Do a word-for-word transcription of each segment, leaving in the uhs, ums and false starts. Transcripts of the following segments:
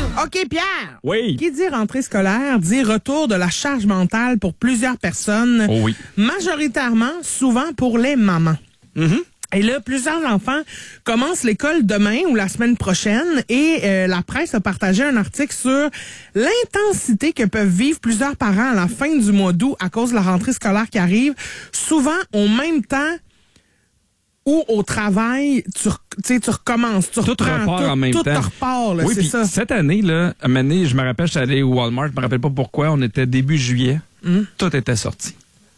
OK, Pierre. Oui. Qui dit rentrée scolaire dit retour de la charge mentale pour plusieurs personnes. Oh oui. Majoritairement, souvent pour les mamans. Mm-hmm. Et là, plusieurs enfants commencent l'école demain ou la semaine prochaine et euh, la presse a partagé un article sur l'intensité que peuvent vivre plusieurs parents à la fin du mois d'août à cause de la rentrée scolaire qui arrive, souvent au même temps ou au travail, tu, tu, tu recommences, tu tout reprends, repart tout, en même tout temps. Tout repart, là, oui, c'est puis ça. Cette année, là, à un moment donné, je me rappelle, je suis allé au Walmart, je me rappelle pas pourquoi, on était début juillet, Mm. tout était sorti.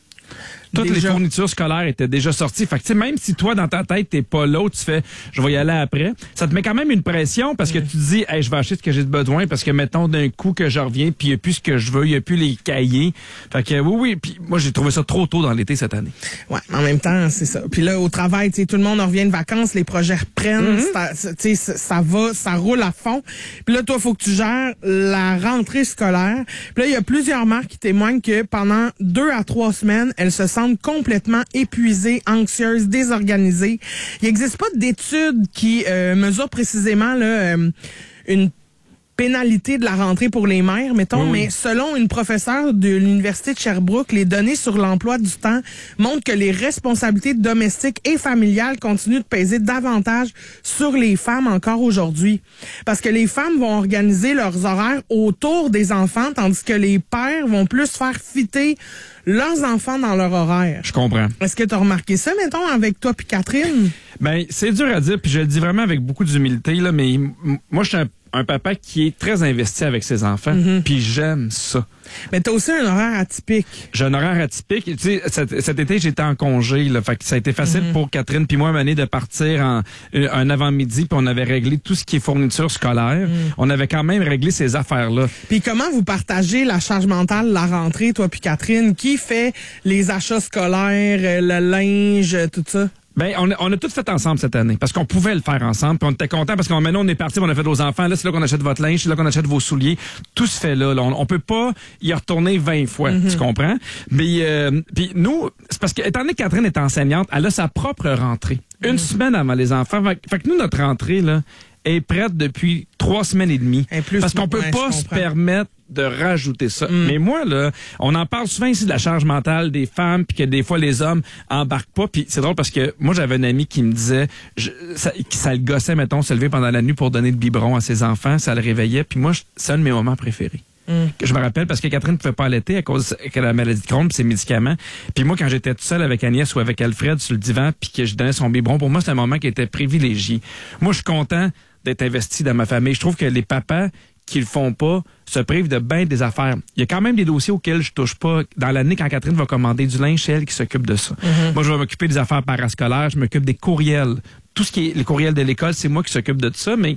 Toutes Déjà. les fournitures scolaires étaient déjà sorties. Fait que, tu sais, même si toi, dans ta tête, t'es pas là, tu fais, je vais y aller après, ça te met quand même une pression parce que tu te dis, hey, je vais acheter ce que j'ai de besoin parce que, mettons, d'un coup que je reviens, puis il n'y a plus ce que je veux, il n'y a plus les cahiers. Fait que, oui, oui. Puis moi, j'ai trouvé ça trop tôt dans l'été cette année. Ouais, mais en même temps, c'est ça. Puis là, au travail, tu sais, tout le monde en revient de vacances, les projets reprennent, mm-hmm. tu sais, ça, ça va, ça roule à fond. Puis là, toi, faut que tu gères la rentrée scolaire. Puis là, il y a plusieurs marques qui témoignent que pendant deux à trois semaines, elles se sentent complètement épuisées, anxieuses, désorganisées. Il n'existe pas d'études qui euh, mesurent précisément là, euh, une pénalité de la rentrée pour les mères, mettons, oui. Mais selon une professeure de l'Université de Sherbrooke, les données sur l'emploi du temps montrent que les responsabilités domestiques et familiales continuent de peser davantage sur les femmes encore aujourd'hui. Parce que les femmes vont organiser leurs horaires autour des enfants, tandis que les pères vont plus faire fitter leurs enfants dans leur horaire. Je comprends. Est-ce que tu as remarqué ça, mettons, avec toi puis Catherine? Ben, c'est dur à dire, puis je le dis vraiment avec beaucoup d'humilité, là, mais m- moi, je suis un un papa qui est très investi avec ses enfants, mm-hmm. puis j'aime ça. Mais t'as aussi un horaire atypique. J'ai un horaire atypique. Tu sais, cet, cet été, j'étais en congé, là, fait que ça a été facile mm-hmm. pour Catherine puis moi, une année, de partir en un avant-midi, puis on avait réglé tout ce qui est fourniture scolaire. Mm. On avait quand même réglé ces affaires-là. Puis comment vous partagez la charge mentale, la rentrée, toi puis Catherine? Qui fait les achats scolaires, le linge, tout ça? Ben, on a, on a tout fait ensemble cette année, parce qu'on pouvait le faire ensemble, puis on était contents, parce qu'on maintenant on est parti, on a fait nos enfants, là c'est là qu'on achète votre linge, c'est là qu'on achète vos souliers, tout se fait là, là. On, on peut pas y retourner vingt fois, mm-hmm. tu comprends? Mais euh, puis nous, c'est parce que étant donné que Catherine est enseignante, elle a sa propre rentrée, une mm-hmm. semaine avant les enfants, fait, fait que nous notre rentrée là est prête depuis trois semaines et demie, plus, parce qu'on peut ouais, pas se permettre de rajouter ça. Mm. Mais moi, là, on en parle souvent ici de la charge mentale des femmes, puis que des fois, les hommes embarquent pas. Puis c'est drôle parce que moi, j'avais un ami qui me disait je, ça, ça le gossait, mettons, se lever pendant la nuit pour donner le biberon à ses enfants. Ça le réveillait. Puis moi, c'est un de mes moments préférés. Mm. Que je me rappelle parce que Catherine ne pouvait pas allaiter à cause de la maladie de Crohn et ses médicaments. Puis moi, quand j'étais tout seul avec Agnès ou avec Alfred sur le divan, puis que je donnais son biberon, pour moi, c'est un moment qui était privilégié. Moi, je suis content d'être investi dans ma famille. Je trouve que les papas qui le font pas se privent de bien des affaires. Il y a quand même des dossiers auxquels je touche pas. Dans l'année, quand Catherine va commander du linge, c'est elle qui s'occupe de ça. Mm-hmm. Moi, je vais m'occuper des affaires parascolaires, je m'occupe des courriels. Tout ce qui est les courriels de l'école, c'est moi qui s'occupe de tout ça, mais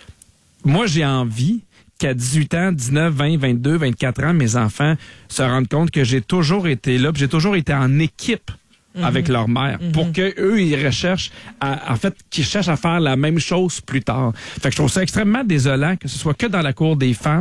moi, j'ai envie qu'à dix-huit ans, dix-neuf, vingt, vingt-deux, vingt-quatre ans, mes enfants se rendent compte que j'ai toujours été là, puis j'ai toujours été en équipe Mm-hmm. avec leur mère, mm-hmm. pour que eux ils recherchent, à, en fait, qu'ils cherchent à faire la même chose plus tard. Fait que je trouve ça extrêmement désolant que ce soit que dans la cour des femmes.